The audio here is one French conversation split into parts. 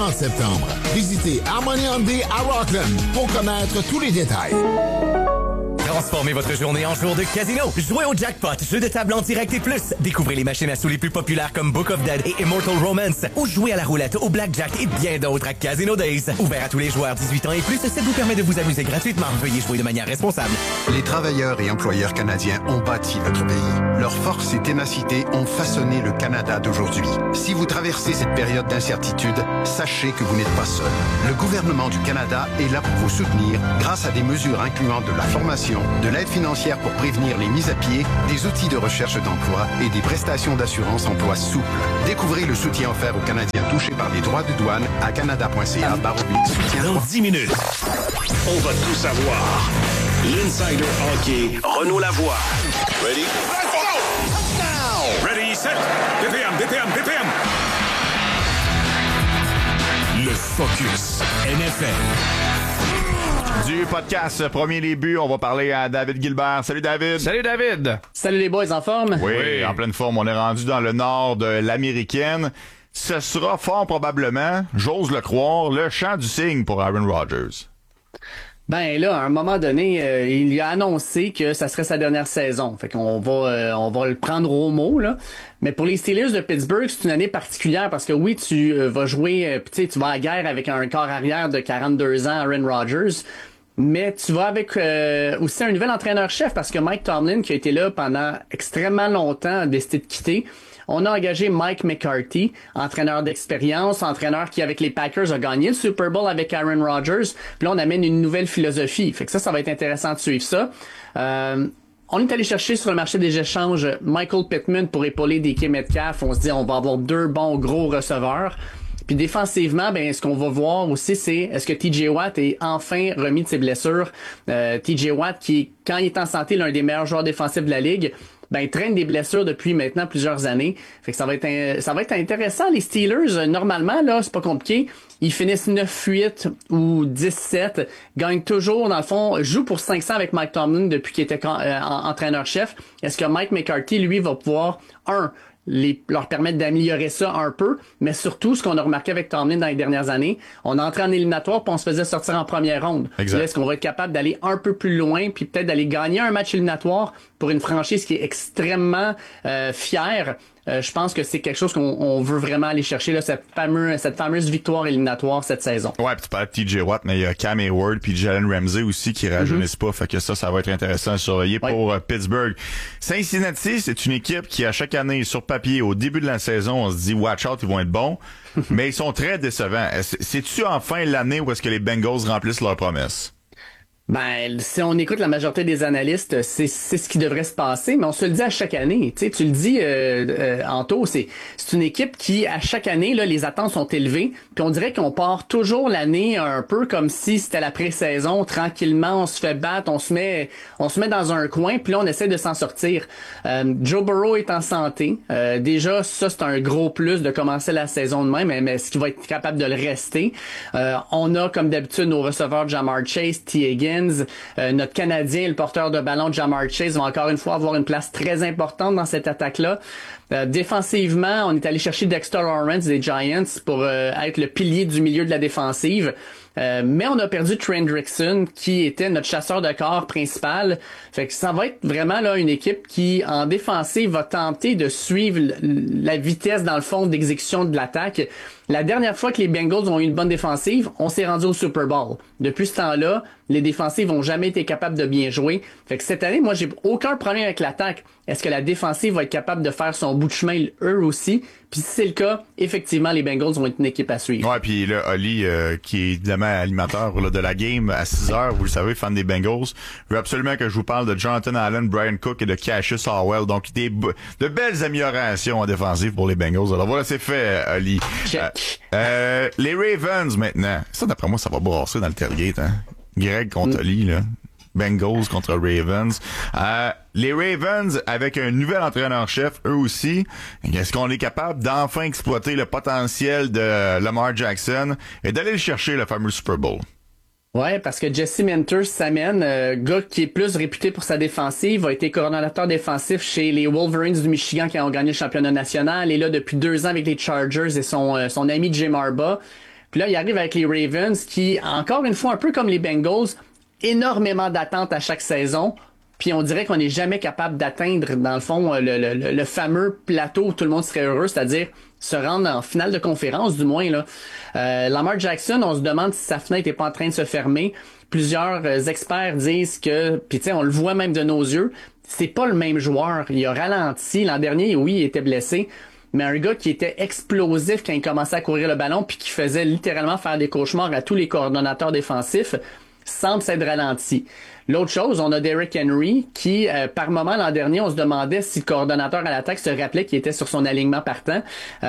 En septembre, visitez Harmony Hyundai à Rockland pour connaître tous les détails. Transformez votre journée en jour de casino. Jouez au jackpot, jeu de table en direct et plus. Découvrez les machines à sous les plus populaires comme Book of Dead et Immortal Romance. Ou jouez à la roulette, au blackjack et bien d'autres à Casino Days. Ouvert à tous les joueurs 18 ans et plus, ça vous permet de vous amuser gratuitement. Veuillez jouer de manière responsable. Les travailleurs et employeurs canadiens ont bâti notre pays. Leur force et ténacité ont façonné le Canada d'aujourd'hui. Si vous traversez cette période d'incertitude, sachez que vous n'êtes pas seul. Le gouvernement du Canada est là pour vous soutenir grâce à des mesures incluant de la formation, de l'aide financière pour prévenir les mises à pied, des outils de recherche d'emploi et des prestations d'assurance emploi souples. Découvrez le soutien offert aux Canadiens touchés par les droits de douane à canada.ca/soutien. Dans 10 minutes, on va tout savoir. L'Insider Hockey, Renaud Lavoie. Ready? Let's go! Ready, set, BPM. Le Focus NFL. Du podcast Premier Début, on va parler à David Gilbert. Salut David. Salut David. Salut les boys, en forme? Oui, en pleine forme. On est rendu dans le nord de l'Américaine. Ce sera fort probablement, j'ose le croire, le chant du cygne pour Aaron Rodgers. Ben là, à un moment donné, il a annoncé que ça serait sa dernière saison. Fait qu'on va le prendre au mot, là. Mais pour les Steelers de Pittsburgh, c'est une année particulière parce que oui, tu vas jouer, tu vas à la guerre avec un corps arrière de 42 ans, Aaron Rodgers. Mais tu vas avec aussi un nouvel entraîneur-chef parce que Mike Tomlin, qui a été là pendant extrêmement longtemps, a décidé de quitter. On a engagé Mike McCarthy, entraîneur d'expérience, entraîneur qui, avec les Packers, a gagné le Super Bowl avec Aaron Rodgers. Puis là, on amène une nouvelle philosophie. Fait que ça va être intéressant de suivre ça. On est allé chercher sur le marché des échanges Michael Pittman pour épauler DK Metcalf. On se dit, on va avoir deux bons gros receveurs. Puis défensivement, ben ce qu'on va voir aussi, c'est est-ce que TJ Watt est enfin remis de ses blessures. TJ Watt, qui, quand il est en santé, l'un des meilleurs joueurs défensifs de la Ligue, ben traîne des blessures depuis maintenant plusieurs années. Fait que ça va être intéressant. Les Steelers, normalement, là, c'est pas compliqué. Ils finissent 9-8 ou 10-7, gagnent toujours, dans le fond, jouent pour 500 avec Mike Tomlin depuis qu'il était entraîneur-chef. Est-ce que Mike McCarthy, lui, va pouvoir, leur permettre d'améliorer ça un peu, mais surtout, ce qu'on a remarqué avec Tomlin dans les dernières années, on est entré en éliminatoire puis on se faisait sortir en première ronde. Là, est-ce qu'on va être capable d'aller un peu plus loin puis peut-être d'aller gagner un match éliminatoire pour une franchise qui est extrêmement fière? Je pense que c'est quelque chose qu'on veut vraiment aller chercher, là, cette fameuse victoire éliminatoire cette saison. Ouais, puis tu parles de TJ Watt, mais il y a Cam Hayward puis Jalen Ramsey aussi qui rajeunissent pas. Fait que ça va être intéressant à surveiller pour Pittsburgh. Cincinnati, c'est une équipe qui, à chaque année, sur papier, au début de la saison, on se dit, watch out, ils vont être bons. Mais ils sont très décevants. C'est-tu enfin l'année où est-ce que les Bengals remplissent leurs promesses? Ben, si on écoute la majorité des analystes, c'est ce qui devrait se passer, mais on se le dit à chaque année. Tu sais, tu le dis, Anto, c'est une équipe qui, à chaque année, là, les attentes sont élevées, puis on dirait qu'on part toujours l'année un peu comme si c'était la pré-saison, tranquillement, on se fait battre, on se met dans un coin, puis là, on essaie de s'en sortir. Joe Burrow est en santé. Déjà, ça, c'est un gros plus de commencer la saison de même, mais est-ce qu'il va être capable de le rester? On a, comme d'habitude, nos receveurs Ja'Marr Chase, T. Higgins. Notre Canadien, le porteur de ballon Ja'Marr Chase, va encore une fois avoir une place très importante dans cette attaque-là. Défensivement, on est allé chercher Dexter Lawrence des Giants pour être le pilier du milieu de la défensive. Mais on a perdu Trent Hendrickson, qui était notre chasseur de corps principal. Fait que ça va être vraiment là une équipe qui, en défensive, va tenter de suivre la vitesse, dans le fond, d'exécution de l'attaque. La dernière fois que les Bengals ont eu une bonne défensive, on s'est rendu au Super Bowl. Depuis ce temps-là, les défensives ont jamais été capables de bien jouer. Fait que cette année, moi, j'ai aucun problème avec l'attaque. Est-ce que la défensive va être capable de faire son bout de chemin, eux aussi? Puis si c'est le cas, effectivement, les Bengals vont être une équipe à suivre. Ouais, puis là, Oli, qui est évidemment animateur là, de la game à 6h, vous le savez, fan des Bengals, veut absolument que je vous parle de Jonathan Allen, Brian Cook et de Cassius Howell. Donc, de belles améliorations en défensive pour les Bengals. Alors voilà, c'est fait, Oli. Les Ravens, maintenant. Ça, d'après moi, ça va brasser dans le tailgate, hein. Greg contre Oli, là. Bengals contre Ravens. Les Ravens, avec un nouvel entraîneur-chef, eux aussi, est-ce qu'on est capable d'enfin exploiter le potentiel de Lamar Jackson et d'aller le chercher, le fameux Super Bowl? Ouais, parce que Jesse Minter s'amène, gars qui est plus réputé pour sa défensive, a été coordonnateur défensif chez les Wolverines du Michigan qui ont gagné le championnat national, et là depuis 2 ans avec les Chargers et son ami Jim Harbaugh. Puis là, il arrive avec les Ravens qui, encore une fois, un peu comme les Bengals, énormément d'attentes à chaque saison. Puis on dirait qu'on n'est jamais capable d'atteindre, dans le fond, le fameux plateau où tout le monde serait heureux, c'est-à-dire se rendre en finale de conférence, du moins. Là. Lamar Jackson, on se demande si sa fenêtre n'est pas en train de se fermer. Plusieurs experts disent que, puis tu sais, on le voit même de nos yeux, c'est pas le même joueur. Il a ralenti. L'an dernier, oui, il était blessé. Mais un gars qui était explosif quand il commençait à courir le ballon puis qui faisait littéralement faire des cauchemars à tous les coordonnateurs défensifs semble s'être ralenti. L'autre chose, on a Derrick Henry qui, par moment l'an dernier, on se demandait si le coordonnateur à l'attaque se rappelait qu'il était sur son alignement partant.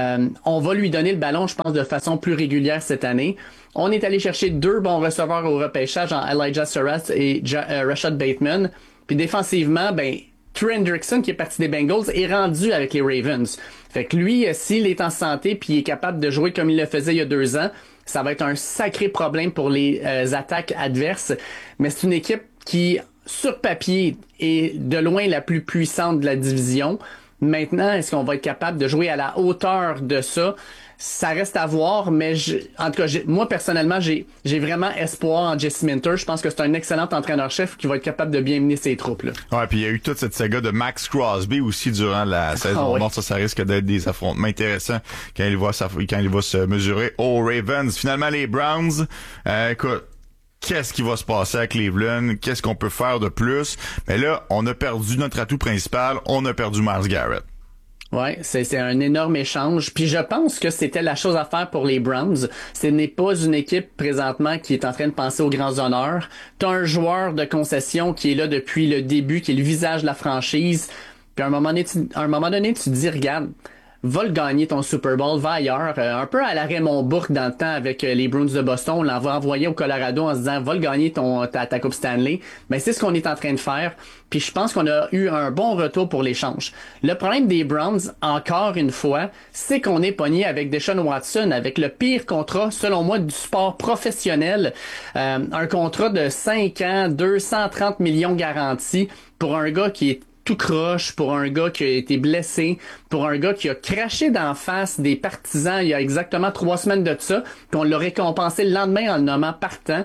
On va lui donner le ballon, je pense, de façon plus régulière cette année. On est allé chercher 2 bons receveurs au repêchage en Elijah Sarras et Rashad Bateman. Puis défensivement, Trey Hendrickson, qui est parti des Bengals, est rendu avec les Ravens. Fait que lui, s'il est en santé puis il est capable de jouer comme il le faisait il y a 2 ans, ça va être un sacré problème pour les attaques adverses. Mais c'est une équipe qui, sur papier, est de loin la plus puissante de la division. Maintenant, est-ce qu'on va être capable de jouer à la hauteur de ça? Ça reste à voir, mais en tout cas, moi, personnellement, j'ai vraiment espoir en Jesse Minter. Je pense que c'est un excellent entraîneur-chef qui va être capable de bien mener ses troupes. Là. Ouais, puis il y a eu toute cette saga de Max Crosby aussi durant la saison morte. Ça risque d'être des affrontements intéressants quand il va se mesurer aux Ravens. Finalement, les Browns, écoute, qu'est-ce qui va se passer à Cleveland? Qu'est-ce qu'on peut faire de plus? Mais là, on a perdu notre atout principal. On a perdu Myles Garrett. Ouais, c'est un énorme échange. Puis je pense que c'était la chose à faire pour les Browns. Ce n'est pas une équipe présentement qui est en train de penser aux grands honneurs. T'as un joueur de concession qui est là depuis le début, qui est le visage de la franchise. Puis à un moment donné, tu te dis, regarde, va le gagner ton Super Bowl, va ailleurs. Un peu à la Raymond Bourque dans le temps avec les Bruins de Boston. On l'envoie envoyer au Colorado en se disant, va le gagner ta Coupe Stanley. Mais c'est ce qu'on est en train de faire. Puis je pense qu'on a eu un bon retour pour l'échange. Le problème des Browns, encore une fois, c'est qu'on est pogné avec Deshaun Watson, avec le pire contrat, selon moi, du sport professionnel. Un contrat de 5 ans, 230 millions garantis pour un gars qui est tout croche, pour un gars qui a été blessé, pour un gars qui a craché d'en face des partisans il y a exactement 3 semaines de ça, puis on l'a récompensé le lendemain en le nommant partant.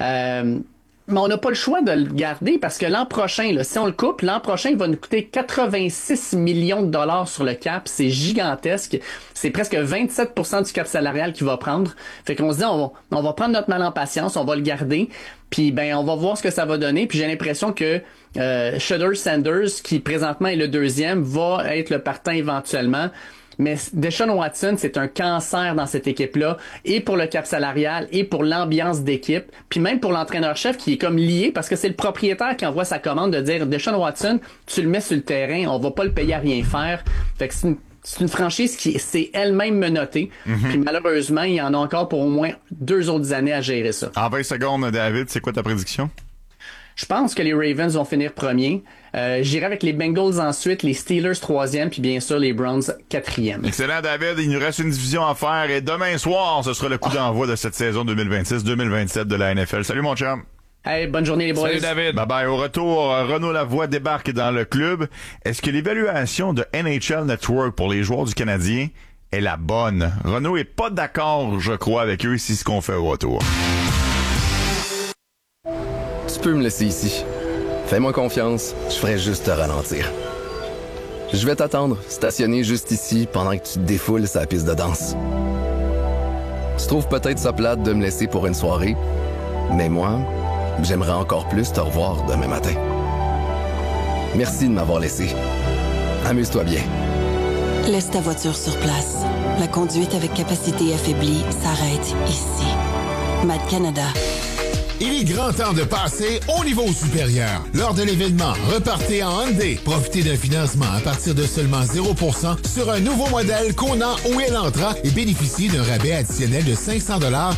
Mais on n'a pas le choix de le garder parce que l'an prochain, là, si on le coupe, l'an prochain, il va nous coûter 86 millions de dollars sur le cap. C'est gigantesque. C'est presque 27% du cap salarial qu'il va prendre. Fait qu'on se dit, on va prendre notre mal en patience, on va le garder. Puis on va voir ce que ça va donner. Puis j'ai l'impression que Shedeur Sanders, qui présentement est le 2e, va être le partant éventuellement. Mais Deshaun Watson, c'est un cancer dans cette équipe-là, et pour le cap salarial, et pour l'ambiance d'équipe, puis même pour l'entraîneur-chef qui est comme lié, parce que c'est le propriétaire qui envoie sa commande de dire « Deshaun Watson, tu le mets sur le terrain, on va pas le payer à rien faire. » Fait que c'est une franchise qui s'est elle-même menottée, puis malheureusement, il y en a encore pour au moins 2 autres années à gérer ça. En 20 secondes, David, c'est quoi ta prédiction? Je pense que les Ravens vont finir premier. J'irai avec les Bengals ensuite, les Steelers 3e, puis bien sûr les Browns 4e. Excellent, David. Il nous reste une division à faire et demain soir, ce sera le coup d'envoi de cette saison 2026-2027 de la NFL. Salut mon chum. Hey, bonne journée les boys. Salut David. Bye bye. Au retour, Renaud Lavoie débarque dans le club. Est-ce que l'évaluation de NHL Network pour les joueurs du Canadien est la bonne? Renaud est pas d'accord, je crois, avec eux ici, ce qu'on fait au retour. Tu peux me laisser ici. Fais-moi confiance, je ferai juste te ralentir. Je vais t'attendre, stationné juste ici, pendant que tu te défoules sa piste de danse. Tu trouves peut-être ça plate de me laisser pour une soirée, mais moi, j'aimerais encore plus te revoir demain matin. Merci de m'avoir laissé. Amuse-toi bien. Laisse ta voiture sur place. La conduite avec capacité affaiblie s'arrête ici. Mad Canada. Il est grand temps de passer au niveau supérieur. Lors de l'événement Repartez en Hyundai, profitez d'un financement à partir de seulement 0% sur un nouveau modèle Kona ou Elantra et bénéficiez d'un rabais additionnel de 500$